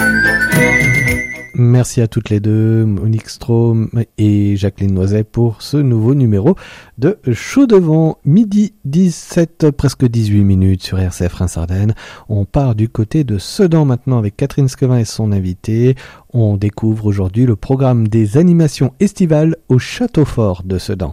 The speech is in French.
Merci à toutes les deux, Monique Strom et Jacqueline Noiset, pour ce nouveau numéro de Chaud devant. Midi 17, presque 18 minutes sur RCF Reims-Ardennes. On part du côté de Sedan maintenant avec Catherine Scovin et son invité. On découvre aujourd'hui le programme des animations estivales au Château Fort de Sedan.